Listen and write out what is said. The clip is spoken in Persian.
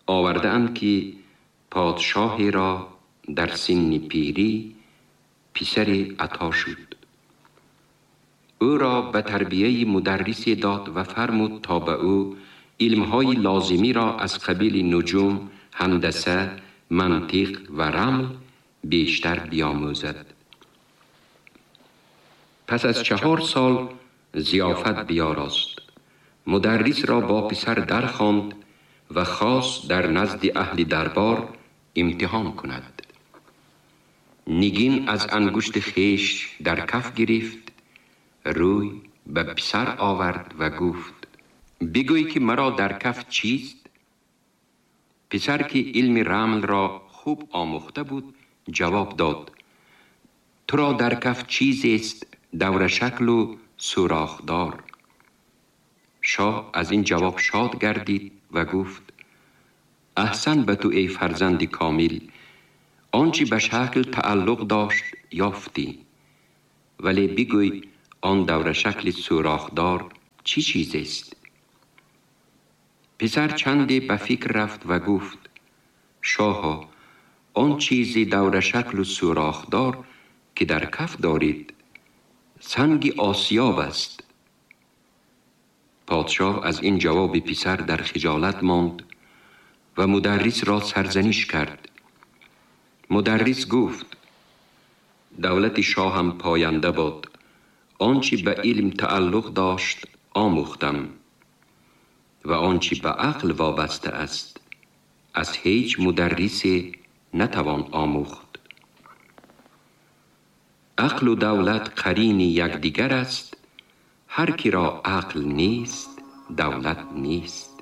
آورده اند که پادشاهی را در سن پیری پسری عطا شد. او را به تربیه مدرسی داد و فرمود تا به او علمهای لازمی را از قبیل نجوم، هندسه، منطق و رمل بیشتر بیاموزد. پس از 4 سال ضیافت بیاراست. مدرس را با پسر در خواند و خواست در نزد اهل دربار امتحان کند. نگین از انگشت خویش در کف گرفت، روی به پسر آورد و گفت: بگوی که مرا در کف چیست؟ پسر که علم رمل را خوب آموخته بود جواب داد: تو را در کف چیزیست دور شکل و سوراخدار. شاه از این جواب شاد گردید و گفت: احسن به تو ای فرزند کامل، آنچه به شکل تعلق داشت یافتی، ولی بگوی آن دور شکل سوراخدار چی چیز است؟ پسر چندی به فکر رفت و گفت: شاها، آن چیزی دور شکل و سوراخدار که در کف دارید سنگ آسیاب است. پادشاه از این جواب پسر در خجالت ماند و مدرس را سرزنش کرد. مدرس گفت: دولت شاهم پاینده باد. آنچه به علم تعلق داشت آموختم و آنچه به عقل وابسته است از هیچ مدرسی نتوان آموخت. عقل و دولت قرین یکدیگر است. هر کی را عقل نیست دولت نیست.